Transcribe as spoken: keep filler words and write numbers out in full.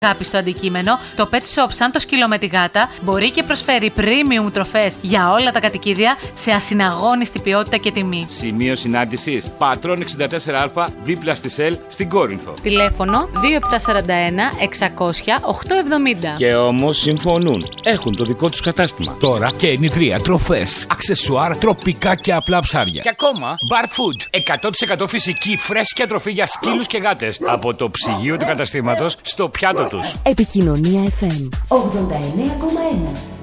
Αγάπη στο αντικείμενο, το Pet Shop σαν το σκύλο με τη γάτα μπορεί και προσφέρει premium τροφές για όλα τα κατοικίδια σε ασυναγώνιστη ποιότητα και τιμή. Σημείο συνάντησης Πατρών εξήντα τέσσερα Α δίπλα στη ΣΕΛ στην Κόρινθο. Τηλέφωνο δύο επτά τέσσερα ένα εξακόσια οκτακόσια εβδομήντα. Και όμως συμφωνούν. Έχουν το δικό τους κατάστημα. Τώρα και ενιδρία, τροφές, αξεσουάρ, τροπικά και απλά ψάρια. Και ακόμα Bar Food. εκατό τοις εκατό φυσική φρέσκια τροφή για σκύλους και γάτες. Από το ψυγείο του καταστήματος στο πιάτο τους. Επικοινωνία εφ εμ ογδόντα εννέα κόμμα ένα.